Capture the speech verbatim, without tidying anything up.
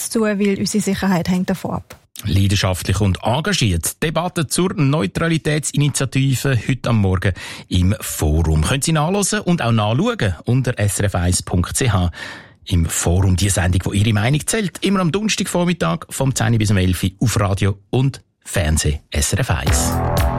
das zu, weil unsere Sicherheit hängt davon ab. Leidenschaftlich und engagiert. Debatte zur Neutralitätsinitiative heute am Morgen im Forum. Können Sie nachhören und auch nachschauen unter s r f eins punkt c h. Im Forum die Sendung, wo Ihre Meinung zählt. Immer am Donnerstagvormittag vom zehn bis um elf auf Radio und Fernsehen S R F eins.